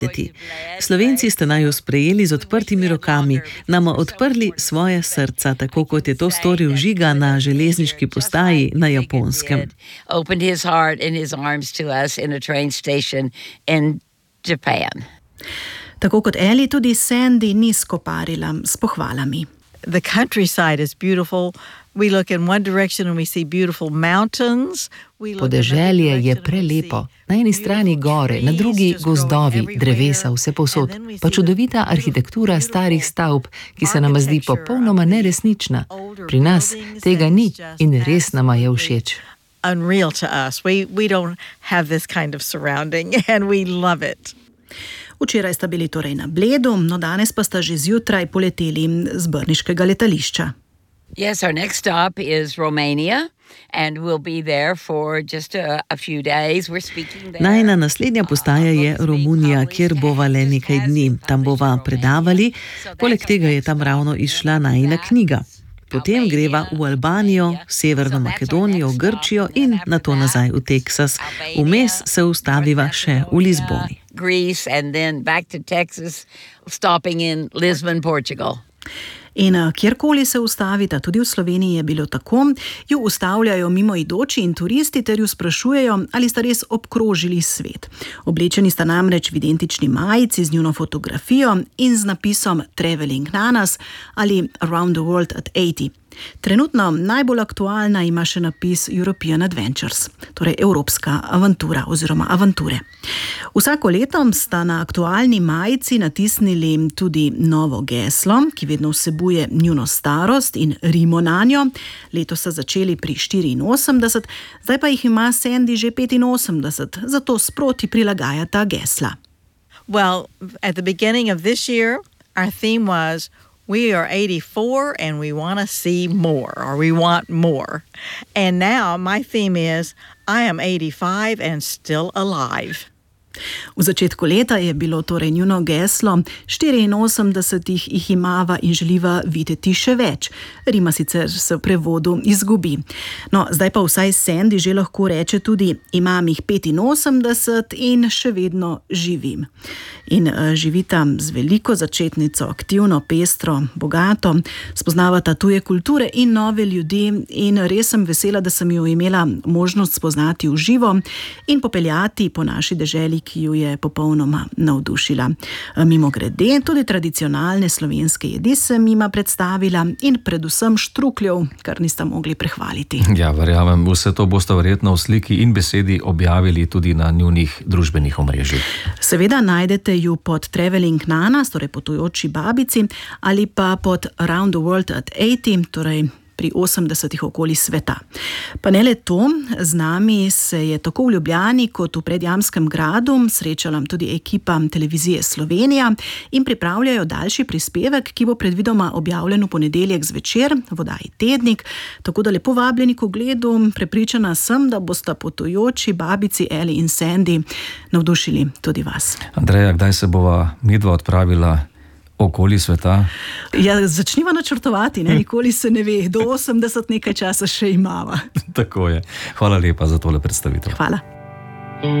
Slovenci ste naju sprejeli z odprtimi rokami, nama odprli svoje srca, tako kot je to storil Žiga na železniški postaji na Japonskem. Tako kot Ellie, tudi Sandy ni skoparila s pohvalami. The countryside is beautiful. We look in one direction and we see beautiful mountains. Podeželje je prelepo. Na eni strani gore, na drugi gozdovi, drevesa vse povsod, pa čudovita arhitektura starih stavb, ki se nama zdi popolnoma neresnična. Pri nas tega ni in res nama je všeč. Unreal to us. We don't have this kind of surrounding and we love it. Včeraj sta bili torej na Bledu, no danes pa sta že zjutraj poleteli z brniškega letališča. Yes, our next stop is Romania and we'll be there for just a few days. We're speaking there. Najina naslednja postaja je Romunija, kjer bova le nekaj dni. Tam bova predavali, poleg tega je tam ravno izšla najina knjiga. Potem greva v Albanijo, Severno Makedonijo, Grčijo in nato nazaj v Teksas. Vmes se ustaviva še v Lizboni. Greece and then back to Texas, stopping in Lisbon, Portugal. In kjerkoli se ustavita, tudi v Sloveniji je bilo tako, ju ustavljajo mimoidoči in turisti ter ju sprašujejo, ali sta res obkrožili svet. Oblečeni sta namreč v identični majici z njuno fotografijo in z napisom Traveling Nanas ali Around the World at 80. Trenutno najbolj aktualna ima še napis European Adventures, torej Evropska avantura oziroma avanture. Vsako leto sta na aktualni majici natisnili tudi novo geslo, ki vedno vsebuje njuno starost in rimo nanjo. Letos so začeli pri 84, zdaj pa jih ima Sandy že 85, zato sproti prilagajata gesla. Well, at the beginning of this year, our theme was we are 84 and we want to see more, or we want more. And now my theme is I am 85 and still alive. V začetku leta je bilo torej njuno geslo, 84 jih imava in želiva videti še več. Rima sicer se v prevodu izgubi. No, zdaj pa vsaj Sandy že lahko reče tudi, imam jih 85 in še vedno živim. In živita z veliko začetnico, aktivno, pestro, bogato, spoznavata tuje kulture in nove ljudi in res sem vesela, da sem jo imela možnost spoznati v živo in popeljati po naši deželi, ki ju je popolnoma navdušila. Mimogrede, tudi tradicionalne slovenske jedi sem jima predstavila in predvsem štrukljev, kar nista mogli prehvaliti. Ja, verjamem, vse to boste verjetno v sliki in besedi objavili tudi na njunih družbenih omrežjih. Seveda najdete ju pod Traveling Nanas, torej potujoči babici, ali pa pod Around the World at 80, torej pri 80 okoli sveta. Pa ne le to, z nami se je tako v Ljubljani kot v Predjamskem gradu srečala tudi ekipa Televizije Slovenija in pripravljajo daljši prispevek, ki bo predvidoma objavljen v ponedeljek zvečer v oddaji Tednik, tako da lepo vabljeni k ogledu. Prepričana sem, da bosta potujoči babici Ellie in Sandy navdušili tudi vas. Andreja, kdaj se bova midva odpravila okoli sveta? Ja, začniva načrtovati, ne? Nikoli se ne ve, do 80 nekaj časa še imava. Tako je. Hvala lepa za tole predstavitev. Hvala.